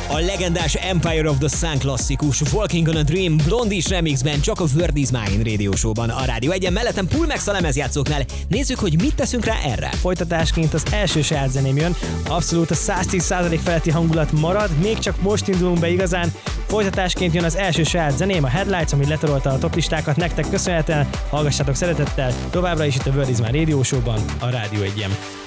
A legendás Empire of the Sun klasszikus Walking on a Dream Blondie remixben csak a Word is Mine Radio Show-ban a Rádió 1-en, mellettem Pulmex a lemezjátszóknál. Nézzük, hogy mit teszünk rá erre. Folytatásként az első saját zeném jön, abszolút a 110% feletti hangulat marad, még csak most indulunk be igazán. Folytatásként jön az első saját zeném, a Headlights, ami letarolta a toplistákat nektek köszönhetően. Hallgassátok szeretettel, továbbra is itt a Word is Mine Radio Show-ban a Rádió 1-en.